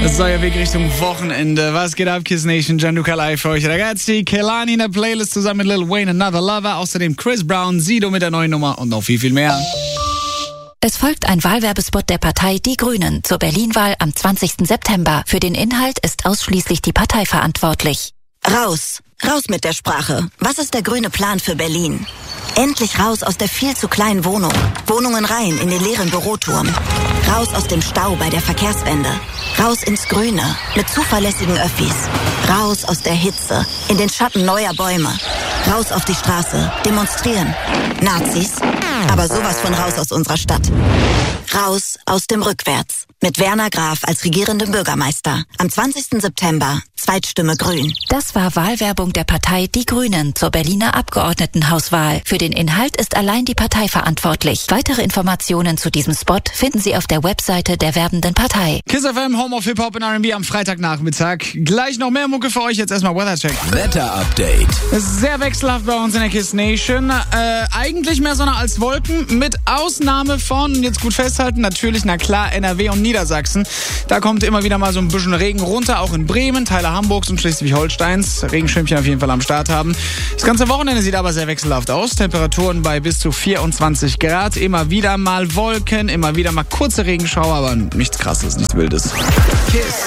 Das soll ja Weg Richtung Wochenende. Was geht ab, Kiss Nation? Gianluca Live für euch. Ragazzi, Kehlani in der Playlist zusammen mit Lil Wayne, Another Lover. Außerdem Chris Brown, Sido mit der neuen Nummer und noch viel, viel mehr. Es folgt ein Wahlwerbespot der Partei Die Grünen zur Berlin-Wahl am 20. September. Für den Inhalt ist ausschließlich die Partei verantwortlich. Raus mit der Sprache. Was ist der grüne Plan für Berlin? Endlich raus aus der viel zu kleinen Wohnung. Wohnungen rein in den leeren Büroturm. Raus aus dem Stau bei der Verkehrswende. Raus ins Grüne mit zuverlässigen Öffis. Raus aus der Hitze in den Schatten neuer Bäume. Raus auf die Straße, demonstrieren. Nazis, aber sowas von raus aus unserer Stadt. Raus aus dem Rückwärts. Mit Werner Graf als regierendem Bürgermeister. Am 20. September, Zweitstimme Grün. Das war Wahlwerbung der Partei Die Grünen zur Berliner Abgeordnetenhauswahl. Für den Inhalt ist allein die Partei verantwortlich. Weitere Informationen zu diesem Spot finden Sie auf der Webseite der werbenden Partei. Kiss FM, Home of Hip-Hop und R&B am Freitagnachmittag. Gleich noch mehr Mucke für euch, jetzt erstmal Weathercheck. Wetter-Update. Es ist sehr wechselhaft bei uns in der Kiss Nation. Eigentlich mehr Sonne als Wolken, mit Ausnahme von, jetzt gut festhalten, natürlich, na klar, NRW und Niedersachsen. Da kommt immer wieder mal so ein bisschen Regen runter, auch in Bremen, Teile Hamburgs und Schleswig-Holsteins. Regenschirmchen auf jeden Fall am Start haben. Das ganze Wochenende sieht aber sehr wechselhaft aus. Temperaturen bei bis zu 24 Grad. Immer wieder mal Wolken, immer wieder mal kurze Regenschauer, aber nichts Krasses, nichts Wildes. Kiss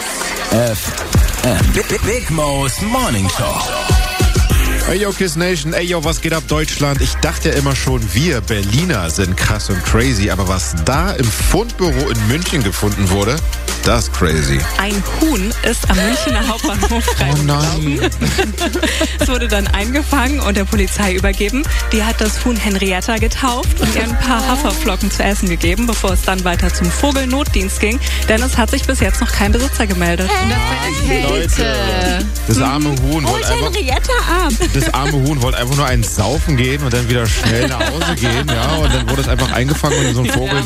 FM. Big Mo's Morning Show. Ey yo, Kiss Nation, ey yo, was geht ab Deutschland? Ich dachte ja immer schon, wir Berliner sind krass und crazy, aber was da im Fundbüro in München gefunden wurde, das ist crazy. Ein Huhn ist am Münchner Hauptbahnhof freigelaufen. Es wurde dann eingefangen und der Polizei übergeben. Die hat das Huhn Henrietta getauft und ihr ein paar Haferflocken zu essen gegeben, bevor es dann weiter zum Vogelnotdienst ging. Denn es hat sich bis jetzt noch kein Besitzer gemeldet. Leute, das arme Huhn wollte einfach... Henrietta ab! Das arme Huhn wollte einfach nur einen saufen gehen und dann wieder schnell nach Hause gehen, ja, und dann wurde es einfach eingefangen und in so einen Vogel